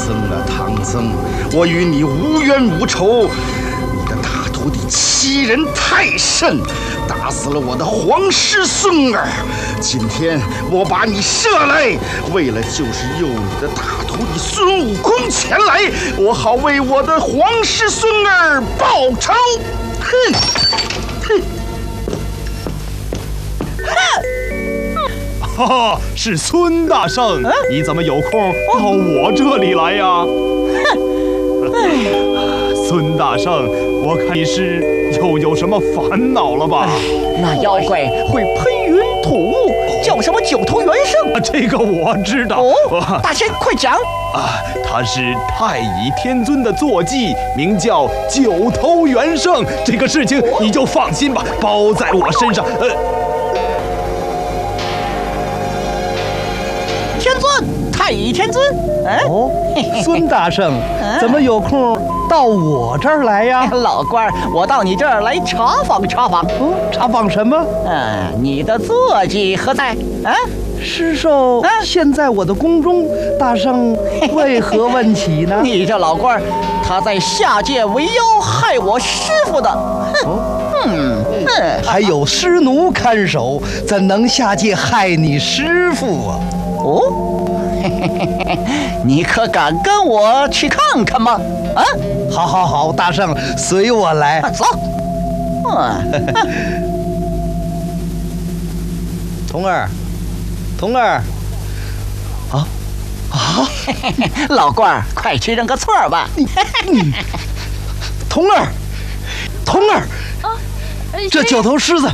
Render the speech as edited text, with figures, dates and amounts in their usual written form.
僧啊，唐僧，我与你无冤无仇，你的大徒弟欺人太甚，打死了我的皇师孙儿。今天我把你射来，为了就是诱你的大徒弟孙悟空前来，我好为我的皇师孙儿报仇。哼，哼。 哈哈，是孙大圣，你怎么有空到我这里来呀？孙大圣，我看你是又有什么烦恼了吧？ 那妖怪会喷云吐雾，叫什么九头元圣？ 这个我知道。 哦，大仙快讲！ 他是太乙天尊的坐骑，名叫九头元圣。这个事情你就放心吧，包在我身上。 天尊，太乙天尊。 哦，孙大圣，怎么有空到我这儿来呀？ 老官，我到你这儿来查访查访。 查访什么？ 你的坐骑何在？ 尸首现在我的宫中，大圣为何问起呢？ 你这老官，他在下界为妖，害我师傅的。 还有师奴看守，怎能下界害你师傅啊？ 你可敢跟我去看看吗？ 好，大圣随我来。 走。 童儿， 老官，快去认个错吧。 童儿，这九头狮子